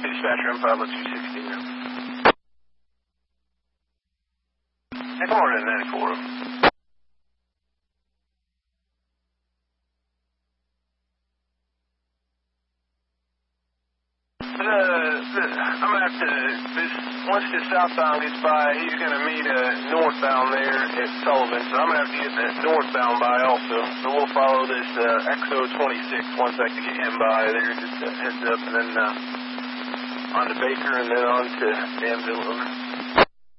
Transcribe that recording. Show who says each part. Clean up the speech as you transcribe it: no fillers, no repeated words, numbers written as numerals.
Speaker 1: Dispatcher, I'm Pablo 216 now. Good morning, 94. I'm gonna have to, once this southbound gets by, he's gonna meet northbound there at Sullivan, so I'm gonna have to get that northbound by also. So we'll follow this XO 26 once I can get him by there, just a heads up, and then on to Baker and then on to Danville, over.